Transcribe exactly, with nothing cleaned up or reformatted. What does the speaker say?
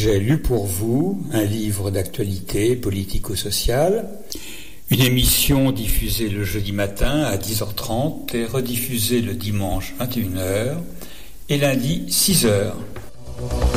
j'ai lu pour vous un livre d'actualité politico-sociale, une émission diffusée le jeudi matin à dix heures trente et rediffusée le dimanche vingt et une heures et lundi six heures.